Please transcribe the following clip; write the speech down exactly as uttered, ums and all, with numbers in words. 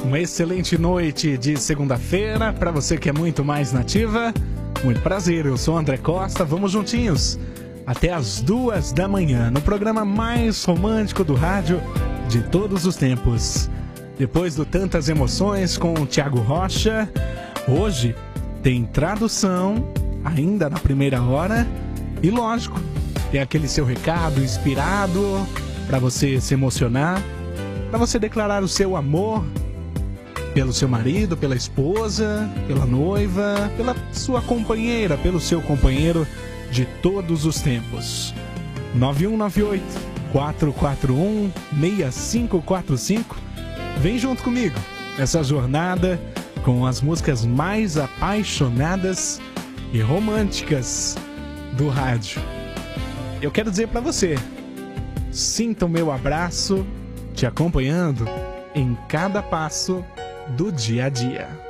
Uma excelente noite de segunda-feira para você que é muito mais nativa. Muito prazer, eu sou André Costa. Vamos juntinhos até as duas da manhã no programa mais romântico do rádio de todos os tempos. Depois do Tantas Emoções com o Thiago Rocha, hoje tem tradução ainda na primeira hora e, lógico, tem aquele seu recado inspirado para você se emocionar, para você declarar o seu amor pelo seu marido, pela esposa, pela noiva, pela sua companheira, pelo seu companheiro de todos os tempos. nove um nove oito, quatro quatro um, seis cinco quatro cinco. Vem junto comigo nessa jornada com as músicas mais apaixonadas e românticas do rádio. Eu quero dizer para você, sinta o meu abraço te acompanhando em cada passo do dia a dia.